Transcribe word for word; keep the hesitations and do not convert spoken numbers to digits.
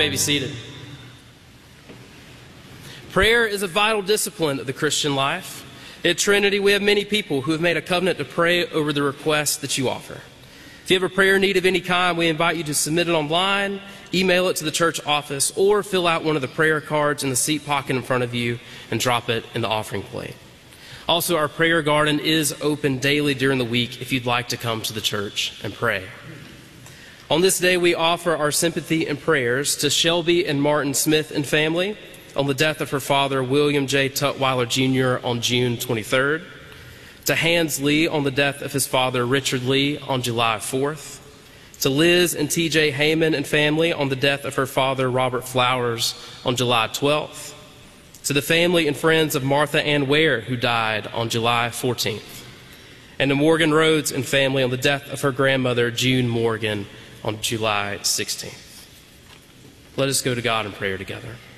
may be seated. Prayer is a vital discipline of the Christian life. At Trinity, we have many people who have made a covenant to pray over the requests that you offer. If you have a prayer need of any kind, we invite you to submit it online, email it to the church office, or fill out one of the prayer cards in the seat pocket in front of you and drop it in the offering plate. Also, our prayer garden is open daily during the week if you'd like to come to the church and pray. On this day, we offer our sympathy and prayers to Shelby and Martin Smith and family on the death of her father, William J. Tutwiler Junior on June twenty-third, to Hans Lee on the death of his father, Richard Lee, on July fourth, to Liz and T J Heyman and family on the death of her father, Robert Flowers, on July twelfth, to the family and friends of Martha Ann Ware, who died on July fourteenth, and to Morgan Rhodes and family on the death of her grandmother, June Morgan, on July sixteenth. Let us go to God in prayer together.